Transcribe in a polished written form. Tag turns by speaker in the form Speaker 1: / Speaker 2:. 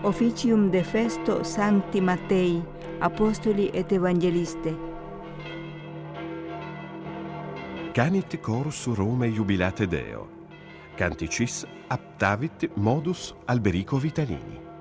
Speaker 1: officium de festo Sancti Mattei, Apostoli et Evangeliste.
Speaker 2: Canit chorus Rome jubilate Deo. Canticis aptavit modus Alberico Vitalini.